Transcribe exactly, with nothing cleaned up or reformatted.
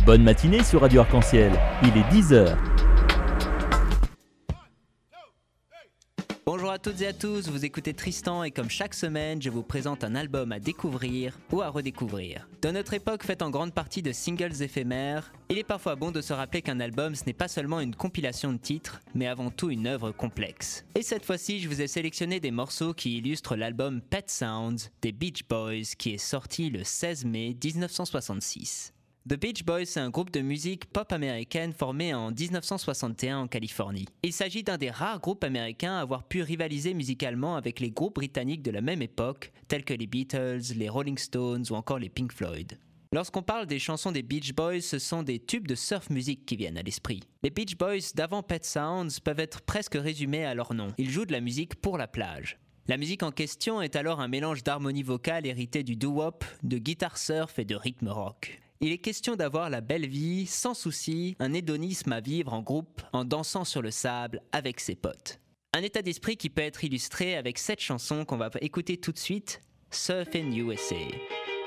Bonne matinée sur Radio Arc-en-Ciel, il est dix heures. Bonjour à toutes et à tous, vous écoutez Tristan et comme chaque semaine, je vous présente un album à découvrir ou à redécouvrir. Dans notre époque faite en grande partie de singles éphémères, il est parfois bon de se rappeler qu'un album ce n'est pas seulement une compilation de titres, mais avant tout une œuvre complexe. Et cette fois-ci, je vous ai sélectionné des morceaux qui illustrent l'album Pet Sounds des Beach Boys qui est sorti le seize mai dix-neuf cent soixante-six. The Beach Boys, c'est un groupe de musique pop américaine formé en dix-neuf cent soixante et un en Californie. Il s'agit d'un des rares groupes américains à avoir pu rivaliser musicalement avec les groupes britanniques de la même époque, tels que les Beatles, les Rolling Stones ou encore les Pink Floyd. Lorsqu'on parle des chansons des Beach Boys, ce sont des tubes de surf music qui viennent à l'esprit. Les Beach Boys d'avant Pet Sounds peuvent être presque résumés à leur nom. Ils jouent de la musique pour la plage. La musique en question est alors un mélange d'harmonie vocale hérité du doo-wop, de guitare surf et de rythme rock. Il est question d'avoir la belle vie, sans souci, un hédonisme à vivre en groupe, en dansant sur le sable avec ses potes. Un état d'esprit qui peut être illustré avec cette chanson qu'on va écouter tout de suite, Surfin' U S A.